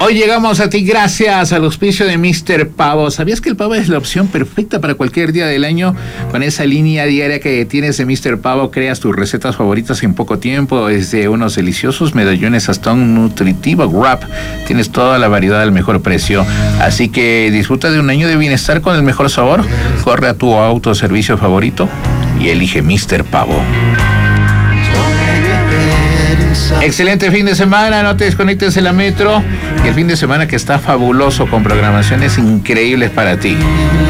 Hoy llegamos a ti gracias al auspicio de Mr. Pavo. ¿Sabías que el pavo es la opción perfecta para cualquier día del año? Con esa línea diaria que tienes de Mr. Pavo, creas tus recetas favoritas en poco tiempo, desde unos deliciosos medallones hasta un nutritivo wrap. Tienes toda la variedad al mejor precio. Así que disfruta de un año de bienestar con el mejor sabor. Corre a tu autoservicio favorito y elige Mr. Pavo. Excelente fin de semana, no te desconectes de la metro. Y el fin de semana que está fabuloso con programaciones increíbles para ti.